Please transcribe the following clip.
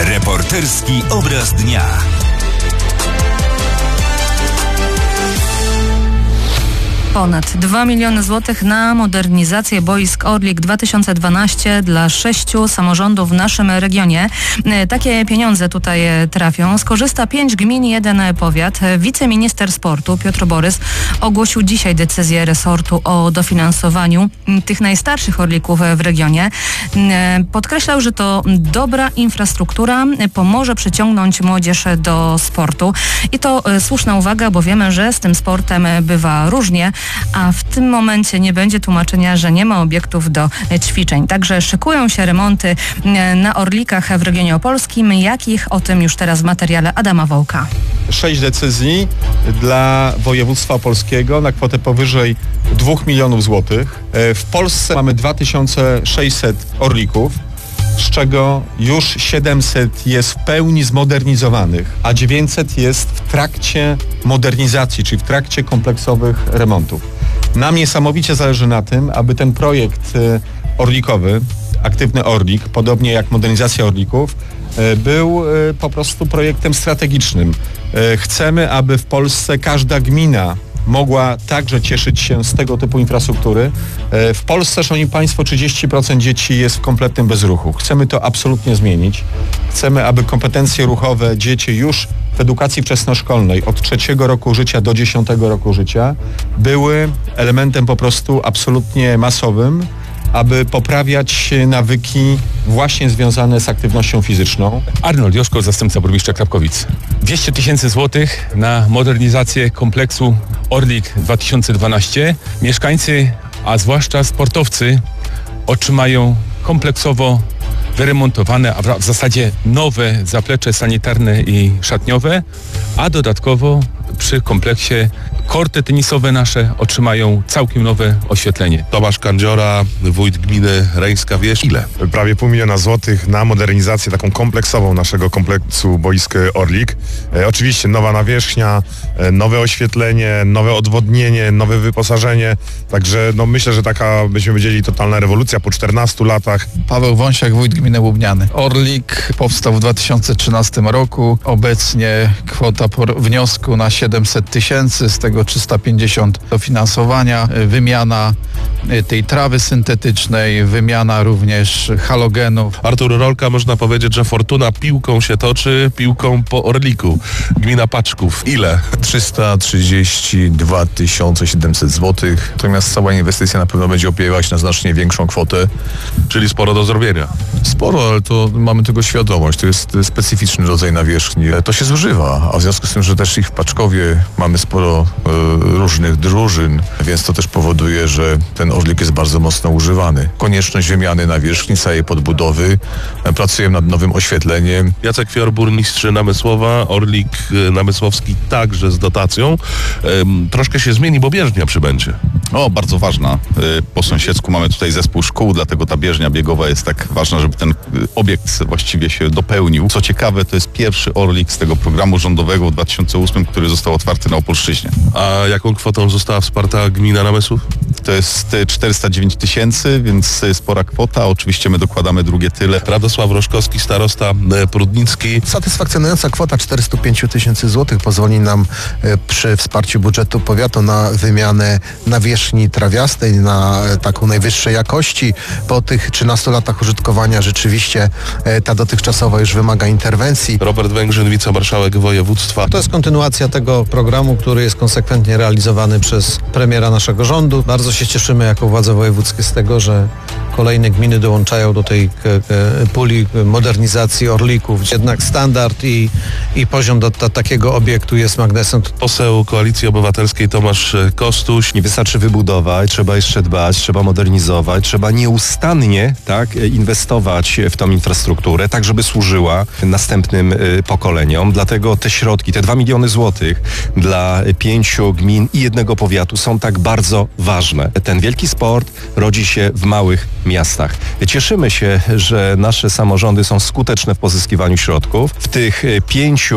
Reporterski obraz dnia. Ponad 2 miliony złotych na modernizację boisk Orlik 2012 dla 6 samorządów w naszym regionie. Takie pieniądze tutaj trafią. Skorzysta 5 gmin i 1 powiat. Wiceminister sportu Piotr Borys ogłosił dzisiaj decyzję resortu o dofinansowaniu tych najstarszych Orlików w regionie. Podkreślał, że to dobra infrastruktura pomoże przyciągnąć młodzież do sportu. I to słuszna uwaga, bo wiemy, że z tym sportem bywa różnie. A w tym momencie nie będzie tłumaczenia, że nie ma obiektów do ćwiczeń. Także szykują się remonty na Orlikach w regionie opolskim. Jakich? O tym już teraz w materiale Adama Wołka. 6 decyzji dla województwa opolskiego na kwotę powyżej 2 milionów złotych. W Polsce mamy 2600 Orlików, z czego już 700 jest w pełni zmodernizowanych, a 900 jest w trakcie modernizacji, czyli w trakcie kompleksowych remontów. Nam niesamowicie zależy na tym, aby ten projekt orlikowy, aktywny Orlik, podobnie jak modernizacja Orlików, był po prostu projektem strategicznym. Chcemy, aby w Polsce każda gmina mogła także cieszyć się z tego typu infrastruktury. W Polsce, szanowni państwo, 30% dzieci jest w kompletnym bezruchu. Chcemy to absolutnie zmienić. Chcemy, aby kompetencje ruchowe dzieci już w edukacji wczesnoszkolnej od 3 roku życia do 10 roku życia były elementem po prostu absolutnie masowym, aby poprawiać nawyki właśnie związane z aktywnością fizyczną. Arnold Joszko, zastępca burmistrza Krapkowic. 200 000 złotych na modernizację kompleksu Orlik 2012. Mieszkańcy, a zwłaszcza sportowcy, otrzymają kompleksowo wyremontowane, a w zasadzie nowe zaplecze sanitarne i szatniowe, a dodatkowo przy kompleksie korty tenisowe nasze otrzymają całkiem nowe oświetlenie. Tomasz Kandziora, wójt gminy Reńska Wieś. Ile? Prawie 500 000 złotych na modernizację taką kompleksową naszego kompleksu boisk Orlik. Oczywiście nowa nawierzchnia, nowe oświetlenie, nowe odwodnienie, nowe wyposażenie. Także myślę, że taka, byśmy powiedzieli, totalna rewolucja po 14 latach. Paweł Wąsiak, wójt gminy Łubniany. Orlik powstał w 2013 roku. Obecnie kwota wniosku na 700 000, z tego 350 dofinansowania, wymiana tej trawy syntetycznej, wymiana również halogenów. Artur Rolka, można powiedzieć, że fortuna piłką się toczy, piłką po Orliku. Gmina Paczków. Ile? 332 700 zł. Natomiast cała inwestycja na pewno będzie opierać na znacznie większą kwotę. Czyli sporo do zrobienia. Sporo, ale to mamy tego świadomość. To jest specyficzny rodzaj nawierzchni. To się zużywa, a w związku z tym, że też i w Paczkowie mamy sporo różnych drużyn, więc to też powoduje, że ten Orlik jest bardzo mocno używany. Konieczność wymiany nawierzchni, całej podbudowy. Pracujemy nad nowym oświetleniem. Jacek Fior, burmistrz Namysłowa, Orlik Namysłowski także z dotacją. Troszkę się zmieni, bo bieżnia przybędzie. Bardzo ważna. Po sąsiedzku mamy tutaj zespół szkół, dlatego ta bieżnia biegowa jest tak ważna, żeby ten obiekt właściwie się dopełnił. Co ciekawe, to jest pierwszy Orlik z tego programu rządowego w 2008, który został otwarty na Opolszczyźnie. A jaką kwotą została wsparta gmina Namysłów? To jest 409 000, więc spora kwota. Oczywiście my dokładamy drugie tyle. Radosław Roszkowski, starosta prudnicki. Satysfakcjonująca kwota 405 000 złotych pozwoli nam przy wsparciu budżetu powiatu na wymianę nawierzchni trawiastej, na taką najwyższej jakości. Po tych 13 latach użytkowania rzeczywiście ta dotychczasowa już wymaga interwencji. Robert Węgrzyn, wicemarszałek województwa. To jest kontynuacja tego programu, który jest konsekwentnie realizowany przez premiera naszego rządu. Bardzo się cieszymy jako władze wojewódzkie z tego, że kolejne gminy dołączają do tej puli modernizacji Orlików. Jednak standard i poziom do takiego obiektu jest magnesem. Poseł Koalicji Obywatelskiej Tomasz Kostuś. Nie wystarczy wybudować, trzeba jeszcze dbać, trzeba modernizować, trzeba nieustannie inwestować w tą infrastrukturę, tak żeby służyła następnym pokoleniom. Dlatego te środki, te 2 miliony złotych dla 5 gmin i 1 powiatu są tak bardzo ważne. Ten wielki sport rodzi się w małych miastach. Cieszymy się, że nasze samorządy są skuteczne w pozyskiwaniu środków. W tych 5